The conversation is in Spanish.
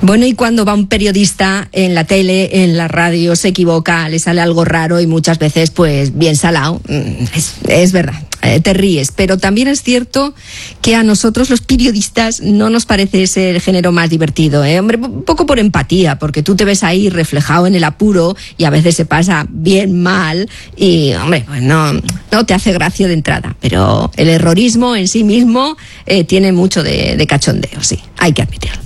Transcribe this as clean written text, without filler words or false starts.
Bueno, y cuando va un periodista en la tele, en la radio, se equivoca, le sale algo raro y muchas veces, pues, bien salado, es verdad. Te ríes, pero también es cierto que a nosotros los periodistas no nos parece ese el género más divertido, hombre, un poco por empatía, porque tú te ves ahí reflejado en el apuro y a veces se pasa bien mal y, hombre, pues no te hace gracia de entrada, pero el errorismo en sí mismo tiene mucho de cachondeo, sí, hay que admitirlo.